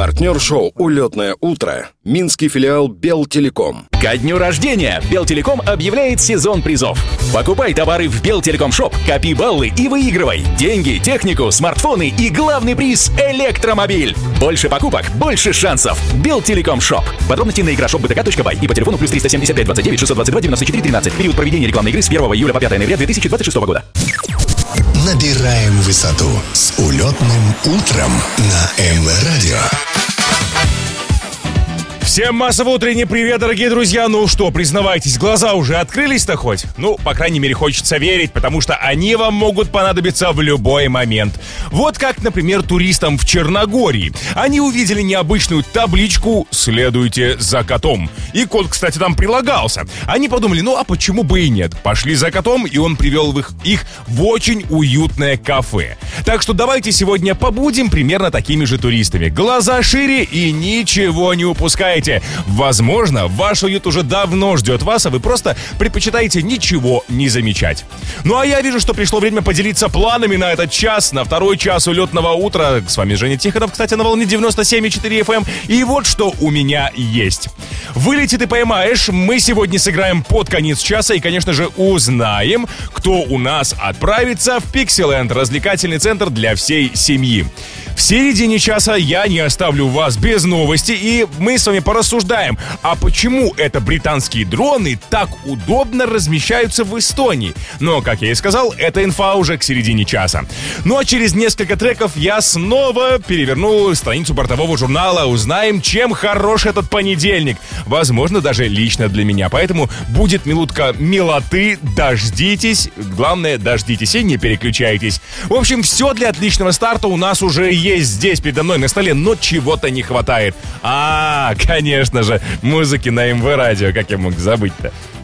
Партнер шоу «Улетное утро» – минский филиал Белтелеком. Ко дню рождения Белтелеком объявляет сезон призов. Покупай товары в Белтелеком Шоп, копи баллы и выигрывай деньги, технику, смартфоны и главный приз – электромобиль. Больше покупок, больше шансов. Белтелеком Шоп. Подробности на игрошоп.бтк.бай и по телефону +375 29 622 94 13. Период проведения рекламной игры с 1 июля по 5 ноября 2026 года. Набираем высоту с улетным утром на МВ-радио. Всем массово утренний привет, дорогие друзья. Ну что, признавайтесь, глаза уже открылись-то хоть? Ну, по крайней мере, хочется верить, потому что они вам могут понадобиться в любой момент. Вот как, например, туристам в Черногории. Они увидели необычную табличку «Следуйте за котом». И кот, кстати, там прилагался. Они подумали, ну а почему бы и нет? Пошли за котом, и он привел их в очень уютное кафе. Так что давайте сегодня побудем примерно такими же туристами. Глаза шире и ничего не упускайте. Возможно, ваш уют уже давно ждет вас, а вы просто предпочитаете ничего не замечать. Ну а я вижу, что пришло время поделиться планами на этот час, на второй час улетного утра. С вами Женя Тихонов, кстати, на волне 97,4 FM. И вот что у меня есть. Вылетит и поймаешь. Мы сегодня сыграем под конец часа и, конечно же, узнаем, кто у нас отправится в Пикселенд, развлекательный центр для всей семьи. В середине часа я не оставлю вас без новости, и мы с вами порассуждаем, а почему это британские дроны так удобно размещаются в Эстонии. Но, как я и сказал, эта инфа уже к середине часа. Ну а через несколько треков я снова переверну страницу бортового журнала. Узнаем, чем хорош этот понедельник. Возможно, даже лично для меня. Поэтому будет минутка милоты. Дождитесь. Главное, дождитесь и не переключайтесь. В общем, все для отличного старта у нас уже есть здесь передо мной на столе, но чего-то не хватает. Конечно же, музыки на МВ-радио, как я мог забыть-то.